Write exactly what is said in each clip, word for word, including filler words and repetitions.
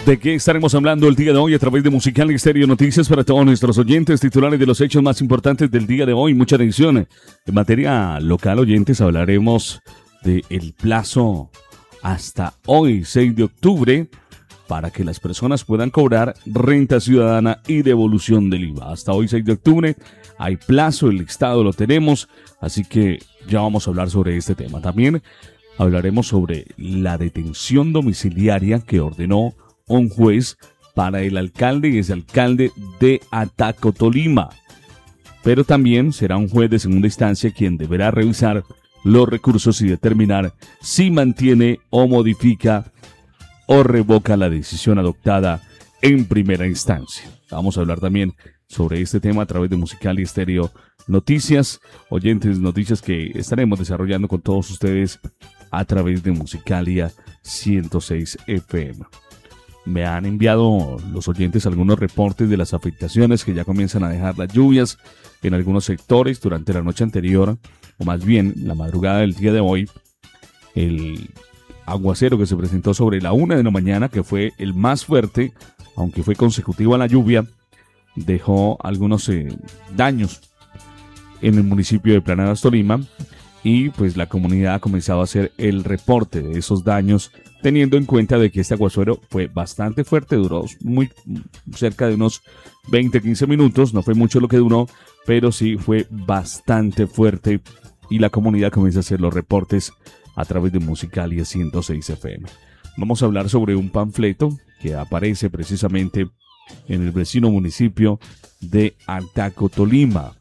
¿De qué estaremos hablando el día de hoy a través de Musical Estéreo Noticias para todos nuestros oyentes? Titulares de los hechos más importantes del día de hoy. Mucha atención. En materia local, oyentes, hablaremos del plazo hasta hoy, seis de octubre, para que las personas puedan cobrar renta ciudadana y devolución del I V A. Hasta hoy, seis de octubre, hay plazo, el Estado lo tenemos, así que ya vamos a hablar sobre este tema. También hablaremos sobre la detención domiciliaria que ordenó un juez para el alcalde y exalcalde de Ataco, Tolima. Pero también será un juez de segunda instancia quien deberá revisar los recursos y determinar si mantiene o modifica o revoca la decisión adoptada en primera instancia. Vamos a hablar también sobre este tema a través de Musical y Estéreo Noticias. Oyentes, noticias que estaremos desarrollando con todos ustedes a través de Musicalia ciento seis F M. Me han enviado los oyentes algunos reportes de las afectaciones que ya comienzan a dejar las lluvias en algunos sectores durante la noche anterior, o más bien la madrugada del día de hoy. El aguacero que se presentó sobre la una de la mañana, que fue el más fuerte, aunque fue consecutivo a la lluvia, dejó algunos eh, daños en el municipio de Planadas, Tolima, y pues la comunidad ha comenzado a hacer el reporte de esos daños, teniendo en cuenta de que este aguacero fue bastante fuerte, duró muy cerca de unos veinte a quince minutos, no fue mucho lo que duró, pero sí fue bastante fuerte, y la comunidad comienza a hacer los reportes a través de Musicalia ciento seis F M. Vamos a hablar sobre un panfleto que aparece precisamente en el vecino municipio de Ataco, Tolima.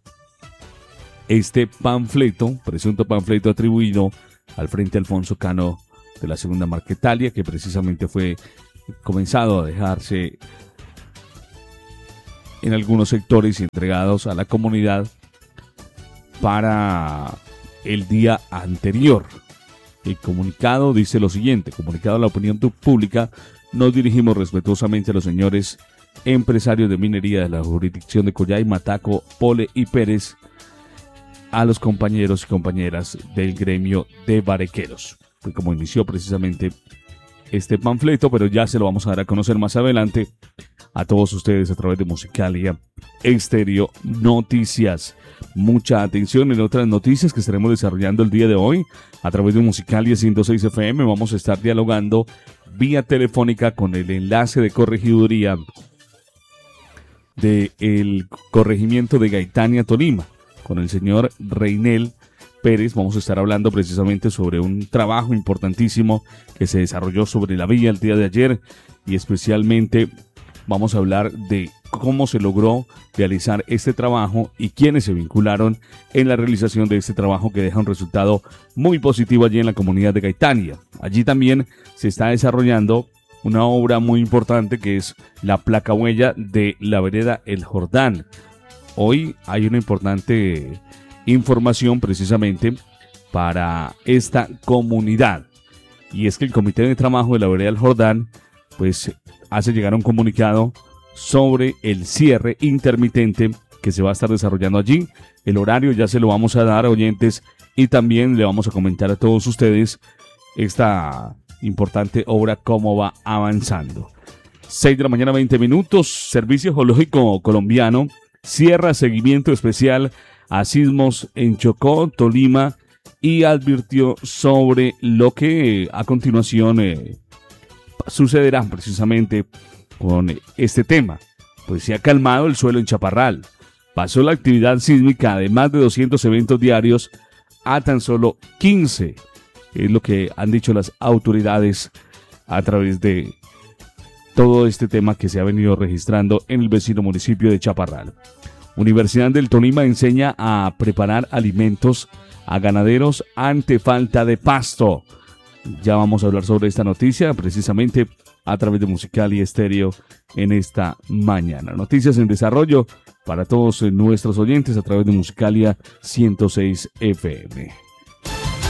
Este panfleto, presunto panfleto atribuido al Frente Alfonso Cano de la Segunda Marquetalia, que precisamente fue comenzado a dejarse en algunos sectores y entregados a la comunidad para el día anterior. El comunicado dice lo siguiente: comunicado a la opinión pública, nos dirigimos respetuosamente a los señores empresarios de minería de la jurisdicción de Collay, Mataco, Pole y Pérez, a los compañeros y compañeras del gremio de barequeros. Fue como inició precisamente este panfleto, pero ya se lo vamos a dar a conocer más adelante a todos ustedes a través de Musicalia Estéreo Noticias. Mucha atención en otras noticias que estaremos desarrollando el día de hoy a través de Musicalia ciento seis F M. Vamos a estar dialogando vía telefónica con el enlace de corregiduría del corregimiento de Gaitania, Tolima, con el señor Reinel Pérez. Vamos a estar hablando precisamente sobre un trabajo importantísimo que se desarrolló sobre la vía el día de ayer, y especialmente vamos a hablar de cómo se logró realizar este trabajo y quiénes se vincularon en la realización de este trabajo, que deja un resultado muy positivo allí en la comunidad de Gaitania. Allí también se está desarrollando una obra muy importante que es la placa huella de la vereda El Jordán. Hoy hay una importante información precisamente para esta comunidad, y es que el Comité de Trabajo de la vereda El Jordán pues hace llegar un comunicado sobre el cierre intermitente que se va a estar desarrollando allí. El horario ya se lo vamos a dar, oyentes, y también le vamos a comentar a todos ustedes esta importante obra cómo va avanzando. seis de la mañana, veinte minutos. Servicio Geológico Colombiano cierra seguimiento especial a sismos en Chocó, Tolima, y advirtió sobre lo que a continuación eh, sucederá precisamente con este tema. Pues se ha calmado el suelo en Chaparral. Pasó la actividad sísmica de más de doscientos eventos diarios a tan solo quince. Es lo que han dicho las autoridades a través de todo este tema que se ha venido registrando en el vecino municipio de Chaparral. Universidad del Tolima enseña a preparar alimentos a ganaderos ante falta de pasto. Ya vamos a hablar sobre esta noticia precisamente a través de Musical y Estéreo en esta mañana. Noticias en desarrollo para todos nuestros oyentes a través de Musicalia ciento seis F M.